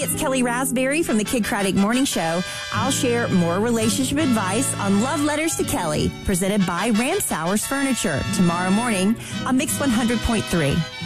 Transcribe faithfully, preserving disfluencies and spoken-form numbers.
it's Kelly Raspberry from the Kid Craddock Morning Show. I'll share more relationship advice on Love Letters to Kelly, presented by Ramsauer's Furniture, tomorrow morning on Mix one hundred point three.